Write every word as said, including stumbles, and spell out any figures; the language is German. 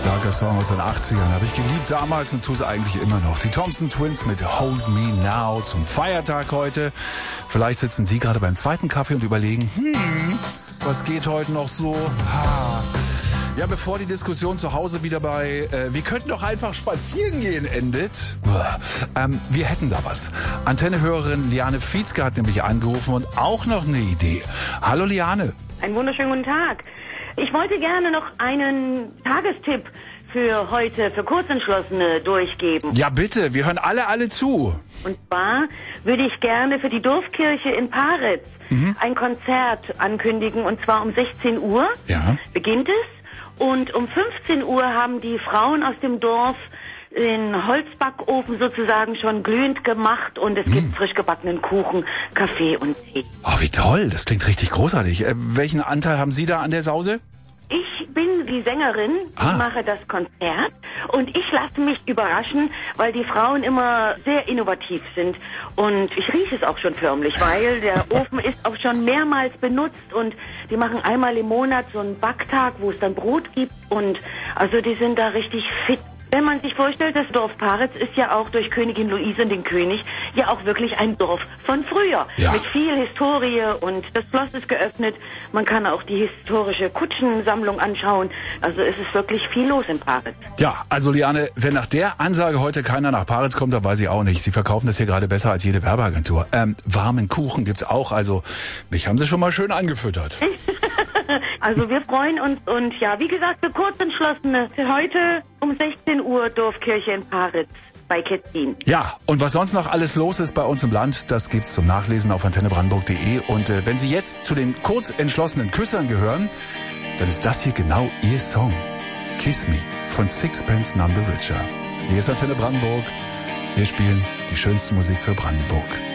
Starker Song aus den achtzigern. Habe ich geliebt damals und tue es eigentlich immer noch. Die Thompson Twins mit Hold Me Now zum Feiertag heute. Vielleicht sitzen Sie gerade beim zweiten Kaffee und überlegen, hm, was geht heute noch so? Ha. Ja, bevor die Diskussion zu Hause wieder bei äh, wir könnten doch einfach spazieren gehen endet, ähm, wir hätten da was. Antennehörerin Liane Fietzke hat nämlich angerufen und auch noch eine Idee. Hallo Liane. Einen wunderschönen guten Tag. Ich wollte gerne noch einen Tagestipp für heute, für Kurzentschlossene durchgeben. Ja bitte, wir hören alle, alle zu. Und zwar würde ich gerne für die Dorfkirche in Paritz mhm. ein Konzert ankündigen, und zwar um sechzehn Uhr ja. beginnt es. Und um fünfzehn Uhr haben die Frauen aus dem Dorf den Holzbackofen sozusagen schon glühend gemacht und es hm. gibt frisch gebackenen Kuchen, Kaffee und Tee. Oh, wie toll. Das klingt richtig großartig. Äh, welchen Anteil haben Sie da an der Sause? Ich bin die Sängerin, ah. ich mache das Konzert und ich lasse mich überraschen, weil die Frauen immer sehr innovativ sind und ich rieche es auch schon förmlich, weil der Ofen ist auch schon mehrmals benutzt und die machen einmal im Monat so einen Backtag, wo es dann Brot gibt und also die sind da richtig fit. Wenn man sich vorstellt, das Dorf Paritz ist ja auch durch Königin Luise und den König ja auch wirklich ein Dorf von früher. Ja. Mit viel Historie und das Schloss ist geöffnet. Man kann auch die historische Kutschensammlung anschauen. Also es ist wirklich viel los in Paritz. Ja, also Liane, wenn nach der Ansage heute keiner nach Paritz kommt, dann weiß ich auch nicht. Sie verkaufen das hier gerade besser als jede Werbeagentur. Ähm, warmen Kuchen gibt's auch, also mich haben Sie schon mal schön angefüttert. Also wir freuen uns und ja, wie gesagt, für Kurzentschlossene heute um sechzehn Uhr Dorfkirche in Paritz bei Ketzin. Ja, und was sonst noch alles los ist bei uns im Land, das gibt's zum Nachlesen auf antenne brandenburg punkt de. Und äh, wenn Sie jetzt zu den kurzentschlossenen Küssern gehören, dann ist das hier genau Ihr Song. Kiss Me von Sixpence None the Richer. Hier ist Antenne Brandenburg. Wir spielen die schönste Musik für Brandenburg.